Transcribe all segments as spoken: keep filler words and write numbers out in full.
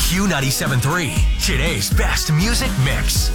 Q ninety-seven point three, today's best music mix.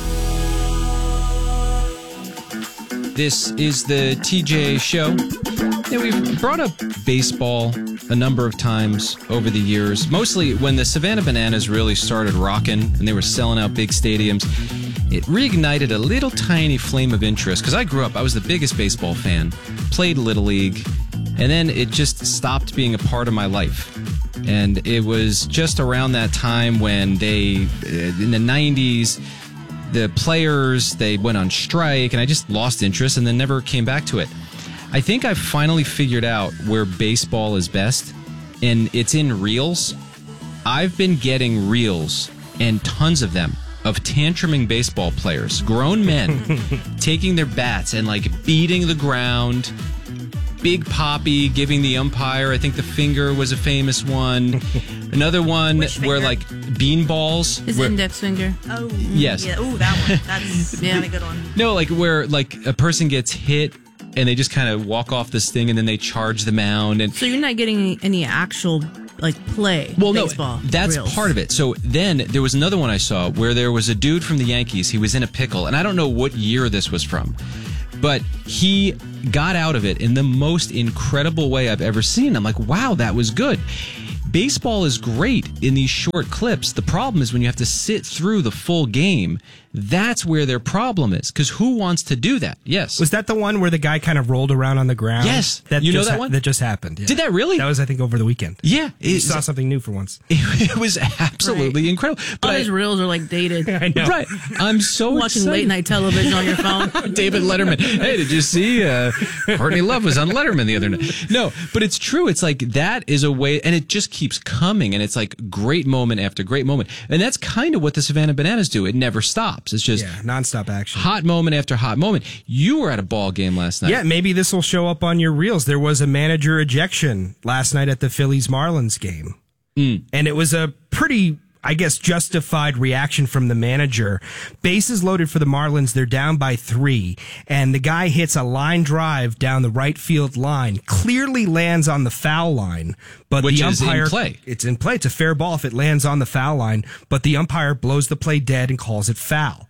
This is the T J Show. Yeah, we've brought up baseball a number of times over the years, mostly when the Savannah Bananas really started rocking and they were selling out big stadiums. It reignited a little tiny flame of interest because I grew up, I was the biggest baseball fan, played Little League, and then it just stopped being a part of my life. And it was just around that time when they, in the nineties, the players, they went on strike, and I just lost interest and then never came back to it. I think I've finally figured out where baseball is best, and it's in reels. I've been getting reels, and tons of them, of tantruming baseball players, grown men, taking their bats and, like, beating the ground. Big Poppy giving the umpire, I think the finger was a famous one. Another one where, like, bean balls. His where, index finger. Oh, yes. Yeah. Oh, that one. That's yeah, a good one. No, like where, like, a person gets hit and they just kind of walk off this thing and then they charge the mound. And So you're not getting any actual, like, play well, baseball. no, that's reels. part of it. So then there was another one I saw where there was a dude from the Yankees. He was in a pickle, and I don't know what year this was from, but he got out of it in the most incredible way I've ever seen. I'm like, wow, that was good. Baseball is great in these short clips. The problem is when you have to sit through the full game. That's where their problem is. Because who wants to do that? Yes. Was that the one where the guy kind of rolled around on the ground? Yes. That You know just that ha- one? That just happened. Yeah. Did that really? That was, I think, over the weekend. Yeah. You It, saw something new for once. it was absolutely Right. incredible. But All I- these reels are, like, dated. I know. Right. I'm so Watching excited. late night television on your phone. David Letterman. Hey, did you see uh, Courtney Love was on Letterman the other night? No, but it's true. It's like that is a way, and it just keeps coming, and it's like great moment after great moment. And that's kind of what the Savannah Bananas do. It never stops. It's just Yeah, nonstop action. hot moment after hot moment. You were at a ball game last night. Yeah, maybe this will show up on your reels. There was a manager ejection last night at the Phillies Marlins game. Mm. And it was a pretty, I guess, justified reaction from the manager. Bases loaded for the Marlins. They're down by three. And the guy hits a line drive down the right field line, clearly lands on the foul line. But Which the is in umpire, play. It's in play. It's a fair ball if it lands on the foul line. But the umpire blows the play dead and calls it foul.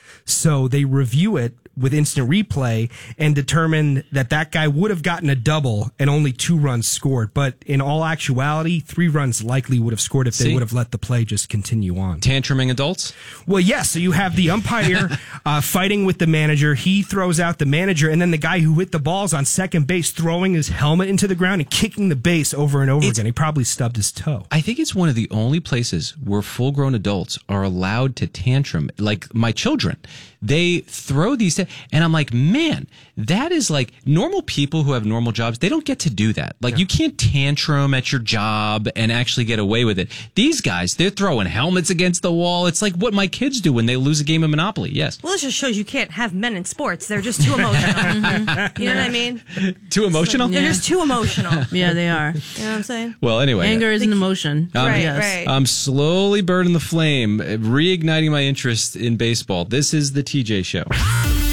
So they review it with instant replay and determine that that guy would have gotten a double and only two runs scored. But in all actuality, three runs likely would have scored if they See? would have let the play just continue on. Tantruming adults? Well, yes. So you have the umpire uh, fighting with the manager. He throws out the manager, and then the guy who hit the balls on second base throwing his helmet into the ground and kicking the base over and over It's- again. He probably stubbed his toe. I think it's one of the only places where full-grown adults are allowed to tantrum. Like my children, they throw these, and I'm like, man, that is like normal people who have normal jobs. They don't get to do that. Like you can't tantrum at your job and actually get away with it. These guys, they're throwing helmets against the wall. It's like what my kids do when they lose a game of Monopoly. Yes. Well, this just shows you can't have men in sports. They're just too emotional. Mm-hmm. You know what I mean? Too emotional? They're just too emotional. Yeah, they are. You know what I'm saying? Well, anyway. Anger is an emotion. Um, right, yes. right. I'm slowly burning the flame, reigniting my interest in baseball. This is the T J Show.